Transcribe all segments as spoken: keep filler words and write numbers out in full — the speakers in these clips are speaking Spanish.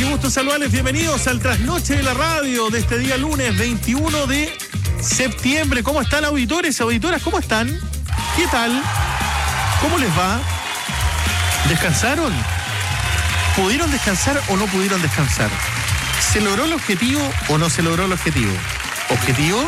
gusto saludarles, bienvenidos al Trasnoche de la Radio de este día lunes veintiuno de septiembre. ¿Cómo están, auditores y auditoras? ¿Cómo están? ¿Qué tal? ¿Cómo les va? ¿Descansaron? ¿Pudieron descansar o no pudieron descansar? ¿Se logró el objetivo o no se logró el objetivo? Objetivo: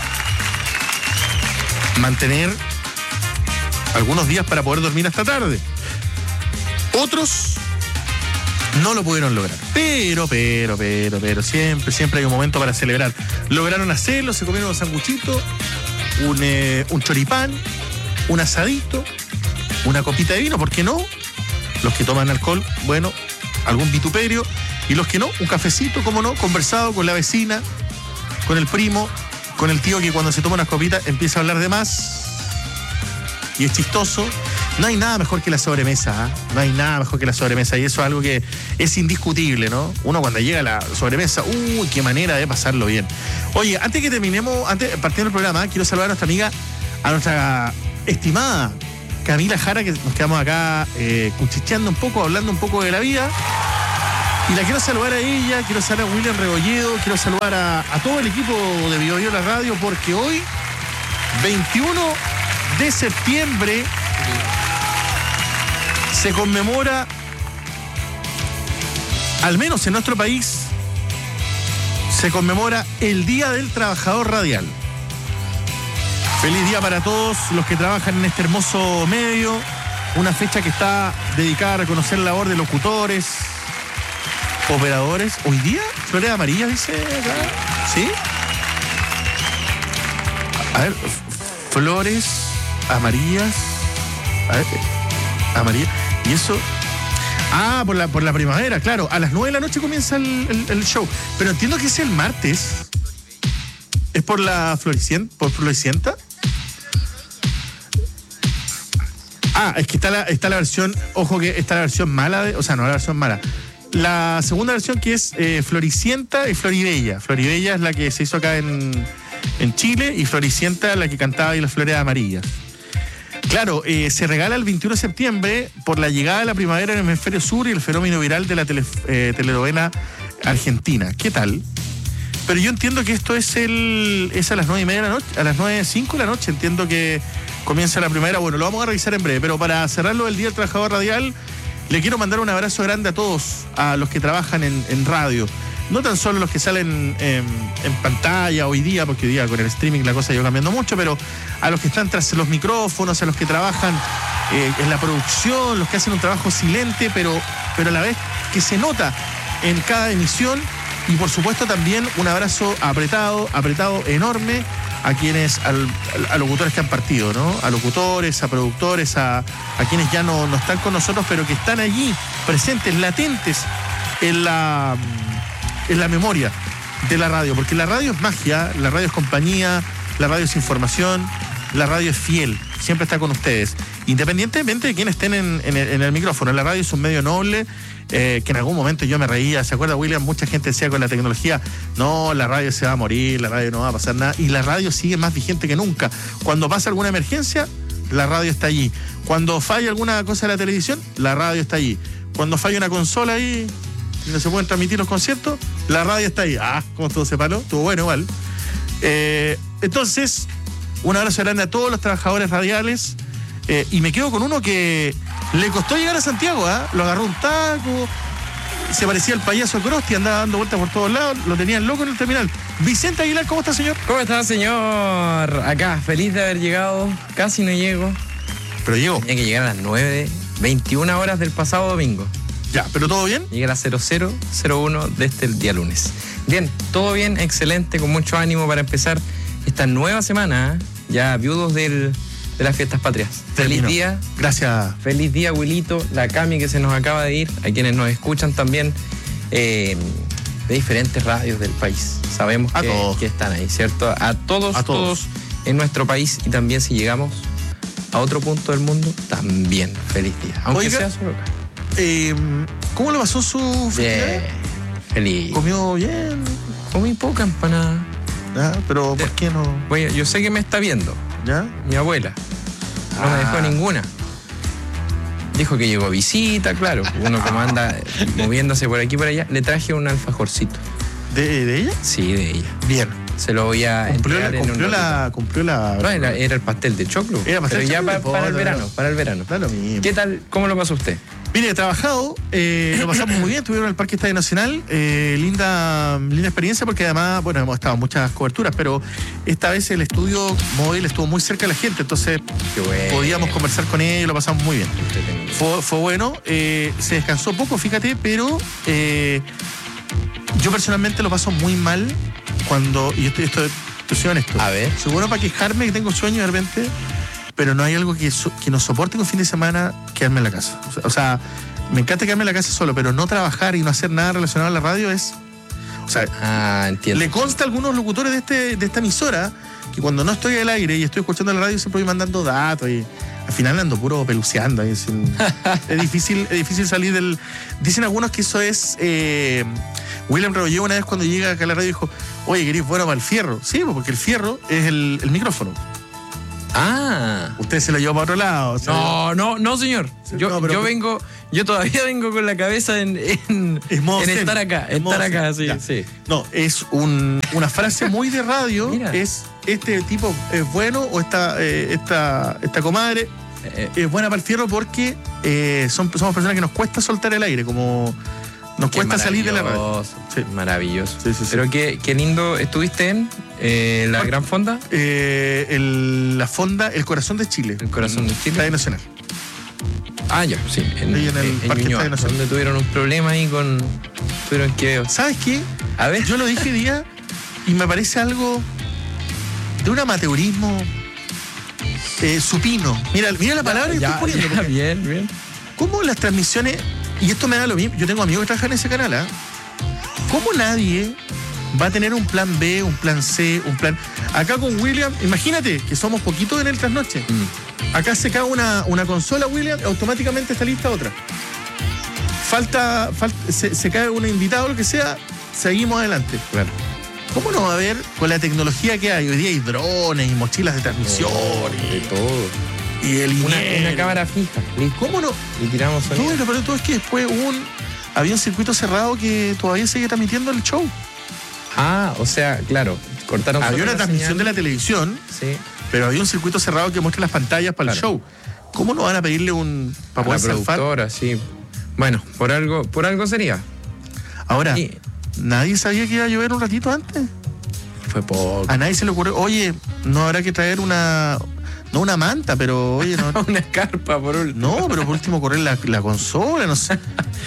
mantener algunos días para poder dormir hasta tarde. Otros no lo pudieron lograr. Pero, pero, pero, pero, siempre, siempre hay un momento para celebrar. Lograron hacerlo, se comieron un sanguchito, un, eh, un choripán, un asadito, una copita de vino, ¿por qué no? Los que toman alcohol, bueno, algún vituperio. Y los que no, un cafecito, ¿cómo no? Conversado con la vecina, con el primo, con el tío que cuando se toma unas copitas empieza a hablar de más. Y es chistoso. No hay nada mejor que la sobremesa, ¿eh? No hay nada mejor que la sobremesa. Y eso es algo que es indiscutible, ¿no? Uno cuando llega a la sobremesa, uy, qué manera de pasarlo bien. Oye, antes que terminemos, antes partiendo el programa, quiero saludar a nuestra amiga, a nuestra estimada Camila Jara, que nos quedamos acá eh, cuchicheando un poco, hablando un poco de la vida. Y la quiero saludar a ella, quiero saludar a William Rebolledo, quiero saludar a, a todo el equipo de Bio Bio La Radio, porque hoy, veintiuno de septiembre, se conmemora, al menos en nuestro país, se conmemora el Día del Trabajador Radial. Feliz día para todos los que trabajan en este hermoso medio, una fecha que está dedicada a reconocer la labor de locutores, operadores. Hoy día, flores amarillas, dice acá. ¿Sí? A ver, flores amarillas. A ver, amarillas. Y eso. Ah, por la, por la primavera, claro. A las nueve de la noche comienza el, el, el show. Pero entiendo que es el martes. ¿Es por la Floricienta? ¿Por Floricienta? Ah, es que está la, está la versión. Ojo que está la versión mala. De, o sea, no la versión mala. La segunda versión, que es eh, Floricienta y Floribella. Floribella es la que se hizo acá en, en Chile, y Floricienta la que cantaba y las flores amarillas. Claro, eh, se regala el veintiuno de septiembre por la llegada de la primavera en el hemisferio sur y el fenómeno viral de la tele, eh, telenovela argentina. ¿Qué tal? Pero yo entiendo que esto es el es a las nueve y media de la noche, a las nueve cinco de la noche, entiendo que comienza la primavera. Bueno, lo vamos a revisar en breve, pero para cerrarlo del Día del Trabajador Radial, le quiero mandar un abrazo grande a todos, a los que trabajan en, en radio. No tan solo los que salen en, en pantalla hoy día, porque hoy día con el streaming la cosa ha ido cambiando mucho, pero a los que están tras los micrófonos, a los que trabajan eh, en la producción, los que hacen un trabajo silente, pero, pero a la vez que se nota en cada emisión. Y por supuesto también un abrazo apretado, apretado enorme a quienes, al, a locutores que han partido, ¿no? A locutores, a productores, a, a quienes ya no, no están con nosotros, pero que están allí, presentes, latentes en la, en la memoria de la radio. Porque la radio es magia, la radio es compañía, la radio es información, la radio es fiel, siempre está con ustedes. Independientemente de quienes estén en, en, el, en el micrófono, la radio es un medio noble. Eh, que en algún momento yo me reía, ¿se acuerda, William? Mucha gente decía con la tecnología, no, la radio se va a morir, la radio no va a pasar nada, y la radio sigue más vigente que nunca. Cuando pasa alguna emergencia, la radio está allí. Cuando falla alguna cosa de la televisión, la radio está allí. Cuando falla una consola ahí y no se pueden transmitir los conciertos, la radio está ahí. Ah, ¿cómo todo se paró? Estuvo bueno igual. Eh, entonces, un abrazo grande a todos los trabajadores radiales. Eh, y me quedo con uno que le costó llegar a Santiago, ¿eh? Lo agarró un taco, se parecía al payaso Crosti, andaba dando vueltas por todos lados, lo tenían loco en el terminal. Vicente Aguilar, ¿cómo está, señor? ¿Cómo está, señor? Acá, feliz de haber llegado, casi no llego. Pero llegó. Tenía que llegar a las nueve, veintiuna horas del pasado domingo. Ya, ¿pero todo bien? Llegué a las cero cero cero uno de este día lunes. Bien, todo bien, excelente, con mucho ánimo para empezar esta nueva semana, ¿eh? Ya viudos del... de las fiestas patrias. Termino. Feliz día. Gracias. Feliz día, Wilito, la Cami que se nos acaba de ir, a quienes nos escuchan también eh, de diferentes radios del país. Sabemos que, que están ahí, ¿cierto? A todos, a todos, todos en nuestro país, y también si llegamos a otro punto del mundo, también feliz día. Aunque Oiga, sea solo acá. Eh, ¿Cómo le pasó su festividad? Bien, feliz. ¿Comió bien? Comí poca empanada. ¿Ya? ¿Pero por qué no? Oye, yo sé que me está viendo. ¿Ya? Mi abuela. No ah. me dejó ninguna. Dijo que llegó visita, claro. Uno como anda moviéndose por aquí y por allá. Le traje un alfajorcito. ¿De, de ella? Sí, de ella. Bien. Se lo voy a cumplió entregar la, en cumplió un la, cumplió la... No, era, era el pastel de choclo. Era pastel pero de ya choclo, pa, para el no, verano, no. para el verano. Da lo mismo. ¿Qué tal? ¿Cómo lo pasó usted? Mire, he trabajado, eh, lo pasamos muy bien, estuvieron en el Parque Estadio Nacional, eh, linda, linda experiencia porque además, bueno, hemos estado en muchas coberturas, pero esta vez el estudio móvil estuvo muy cerca de la gente, entonces Qué bueno. podíamos conversar con ellos, lo pasamos muy bien. Entretenido. Fue, fue bueno, eh, se descansó poco, fíjate, pero eh, yo personalmente lo paso muy mal cuando, y esto, esto, esto soy honesto, A ver. soy bueno para quejarme que tengo sueño de repente, pero no hay algo que, so, que nos soporte un fin de semana quedarme en la casa. O sea, o sea, me encanta quedarme en la casa solo, pero no trabajar y no hacer nada relacionado a la radio es... O sea, Ah, entiendo. le consta a algunos locutores de, este, de esta emisora que cuando no estoy al aire y estoy escuchando la radio siempre voy mandando datos y al final ando puro peluceando. Es, un, es, difícil, es difícil salir del... Dicen algunos que eso es... Eh, William Rebolledo una vez cuando llega acá a la radio dijo, oye, ¿querés bueno para el fierro? Sí, porque el fierro es el, el micrófono. Ah. Usted se lo llevó para otro lado. O sea, No, no, no, señor. Yo, no, pero- yo vengo, yo todavía vengo con la cabeza en, en, Es modo en zen. estar acá, Es modo estar acá, zen. sí, Ya. sí. No, es un, una frase muy de radio. Mira. Es este tipo es bueno o esta, eh, esta, esta comadre Eh, es buena para el fierro porque eh, son, somos personas que nos cuesta soltar el aire, como nos qué cuesta salir de la radio. maravilloso, Sí. Maravilloso. Sí, sí, sí. Pero qué, qué lindo. ¿Estuviste en eh, la Ah. Gran Fonda? Eh, el- la fonda El Corazón de Chile. El Corazón de Chile. Estadio Nacional. Ah, ya, sí. En, Ahí en el Parque Ñuñoa, Estadio Nacional. donde tuvieron un problema ahí con... Tuvieron que... ¿Sabes qué? A ver. Yo lo dije hoy día y me parece algo de un amateurismo eh, supino. Mira, mira la palabra que Ya, estoy poniendo. ya, porque bien, bien. ¿Cómo las transmisiones, y esto me da lo mismo, yo tengo amigos que trabajan en ese canal, ¿ah? ¿Cómo nadie va a tener un plan B, un plan C, un plan... Acá con William, imagínate que somos poquitos en el trasnoche. Mm. Acá se cae una, una consola, William, automáticamente está lista otra. Falta, falta se, se cae un invitado, lo que sea, seguimos adelante. Claro. ¿Cómo no va a haber con la tecnología que hay? Hoy día hay drones y mochilas de transmisión De y, todo. y el Una, ingeniero. una cámara fija. Listo. ¿Cómo no? Y tiramos No, sonido. y lo peor de todo es que después hubo un, había un circuito cerrado que todavía sigue transmitiendo el show. Ah, o sea, claro. Cortaron Había solo una la transmisión señal. de la televisión, Sí. pero había un circuito cerrado que muestra las pantallas para el Claro. show. ¿Cómo no van a pedirle un para A la poder zafar? productora, sí. Bueno, por algo, por algo sería. Ahora, Y nadie sabía que iba a llover un ratito antes. fue poco. A nadie se le ocurrió, oye, no habrá que traer una, no una manta, pero oye, no, Una escarpa por último. no, pero por último correr la, la consola, no sé.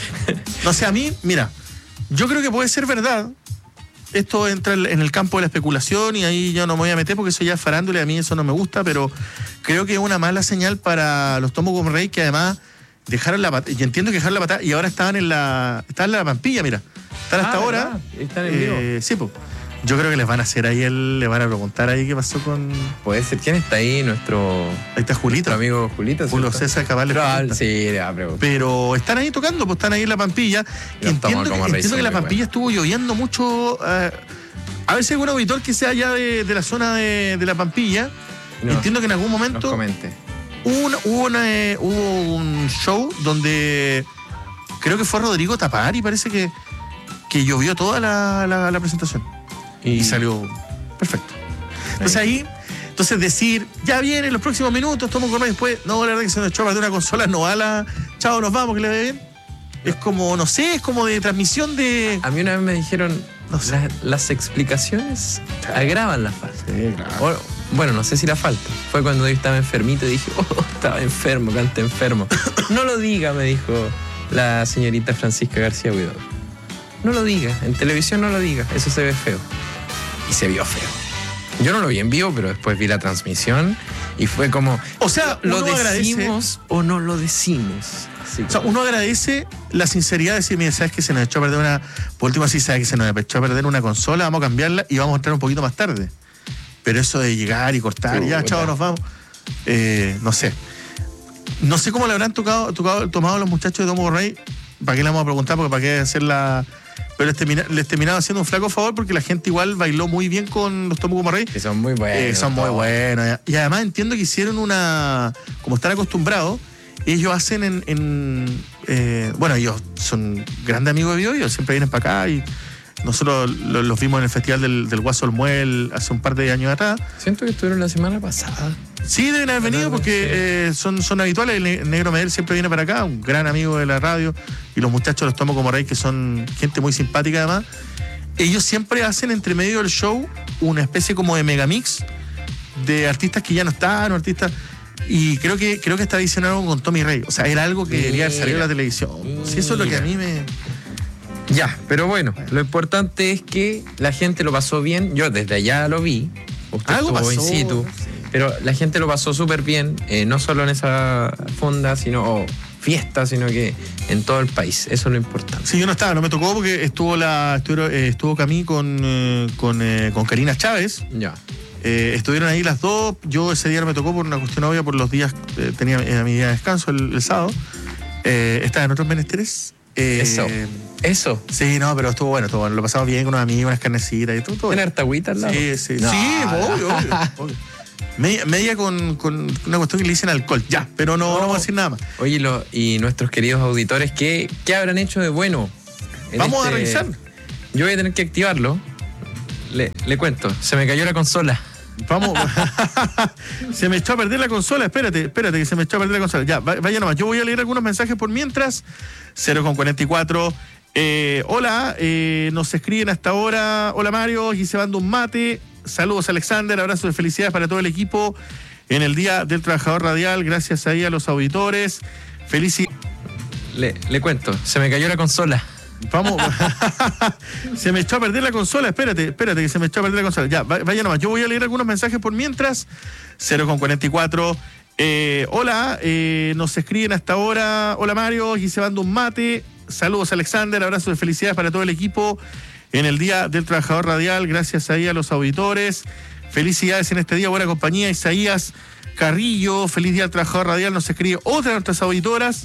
No sé, a mí, mira, yo creo que puede ser verdad. Esto entra en el campo de la especulación y ahí yo no me voy a meter porque eso ya es farándula y a mí eso no me gusta, pero creo que es una mala señal para los Tomos como Rey que además dejaron la patada, y entiendo que dejaron la patada y ahora estaban en la, estaban en la Pampilla, mira. Están hasta Ah, ahora. ¿verdad? Están en vivo. eh, sí, pues. Yo creo que les van a hacer ahí, el, le van a preguntar ahí qué pasó con... Puede ser. ¿Quién está ahí? Nuestro, Ahí está Julito. nuestro amigo Julito. Julio ¿cierto? César Cabal. le Pero, ah, pregunta. sí, le va a preguntar. Pero están ahí tocando, pues están ahí en la Pampilla. Y Los entiendo, Tomos que, como Rey entiendo son que la muy Pampilla estuvo lloviendo mucho. eh, a ver si hay algún auditor que sea allá de, de la zona de, de la Pampilla. No, entiendo que en algún Nos momento comente. hubo, una- hubo, una, eh, hubo un show donde creo que fue Rodrigo Tapari, parece que, que llovió toda la, la- la presentación. Y, salió perfecto. Entonces ahí, entonces decir, ya viene los próximos minutos, tomo con después, no, la verdad que se nos echó de una consola, no va la, chao, nos vamos, que le ve bien. Es como, no sé, es como de transmisión de... A mí una vez me dijeron, No sé. la- las explicaciones agravan la falta. Sí, O- bueno, no sé si la falta. Fue cuando yo estaba enfermito y dije, oh, estaba enfermo, canta enfermo. No lo diga, me dijo la señorita Francisca García Huidobro. No lo diga, en televisión no lo diga, eso se ve feo. Y se vio feo. Yo no lo vi en vivo, pero después vi la transmisión y fue como, O sea, ¿lo uno agradece- decimos o no lo decimos? Así O sea, como- uno agradece la sinceridad de decir, mira, sabes que se nos echó a perder una... Por último, sí, sabes que se nos echó a perder una consola, vamos a cambiarla y vamos a entrar un poquito más tarde. Pero eso de llegar y cortar, Chuta. ya, chao, nos vamos. Eh, no sé. No sé cómo le habrán tocado, tocado, tomado los muchachos de Domo Rey. ¿Para qué le vamos a preguntar? Porque para qué hacer la... Pero les, termina, les terminaron haciendo un flaco favor porque la gente igual bailó muy bien con los Tomo como Rey. que son muy buenos. Eh, son muy todos. buenos. Y además entiendo que hicieron una... Como están acostumbrados, ellos hacen en... en eh, bueno, ellos son grandes amigos de Biobío, siempre vienen para acá y nosotros los, los vimos en el festival del, del Guaso Olmuel hace un par de años atrás. Siento que estuvieron la semana pasada. Sí, deben haber venido porque eh, son, son habituales. El Negro Medel siempre viene para acá, un gran amigo de la radio, y los muchachos los tomo como rey, que son gente muy simpática además. Ellos siempre hacen entre medio del show una especie como de megamix de artistas que ya no están, o artistas... Y creo que creo que está diciendo algo con Tommy Rey. O sea, era algo que debería haber salido en la televisión. Sí, eso es lo que a mí me... Ya, pero bueno, lo importante es que la gente lo pasó bien. Yo desde allá lo vi. Usted Algo estuvo pasó, in situ. sí. Pero la gente lo pasó súper bien, eh, no solo en esa fonda, sino o fiesta, sino que en todo el país. Eso es lo importante. Sí, yo no estaba, no me tocó porque estuvo la estuvo, eh, estuvo Camí con, eh, con, eh, con Karina Chávez. Ya. Eh, estuvieron ahí las dos. Yo ese día no me tocó por una cuestión obvia, por los días, eh, tenía eh, mi día de descanso el, el sábado. Eh, estaba en otros menesteres. Eh, Eso. Eso. Sí, no, pero estuvo bueno, estuvo bueno. Lo pasamos bien con unos amigos, unas carnecitas y todo. todo ¿Tiene bueno. harta agüita al lado? Sí, sí, No. sí, obvio, obvio, obvio. Media, media con, con una cuestión que le dicen alcohol, ya, pero no, no vamos a decir nada más. Oye, lo, y nuestros queridos auditores, ¿qué, qué habrán hecho de bueno? en Vamos este- a revisar. Yo voy a tener que activarlo. Le, le cuento, se me cayó la consola. Vamos. Se me echó a perder la consola. Espérate, espérate, que se me echó a perder la consola. Ya, va- vaya nomás. Yo voy a leer algunos mensajes por mientras. cero con cuarenta y cuatro. Eh, hola, eh, nos escriben hasta ahora. Hola Mario, aquí se manda un mate. Saludos Alexander, abrazos de felicidades para todo el equipo en el Día del Trabajador Radial. Gracias ahí a los auditores. Felicidades. Le, le cuento, se me cayó la consola. Vamos. Se me echó a perder la consola. Espérate, espérate, que se me echó a perder la consola. Ya, va- vaya nomás. Yo voy a leer algunos mensajes por mientras. cero con cuarenta y cuatro. Eh, hola, eh, nos escriben hasta ahora. Hola Mario, aquí se manda un mate. Saludos Alexander, abrazos de felicidades para todo el equipo en el Día del Trabajador Radial. Gracias ahí a los auditores. Felicidades en este día, buena compañía. Isaías Carrillo, feliz Día del Trabajador Radial. Nos escribe otra de nuestras auditoras.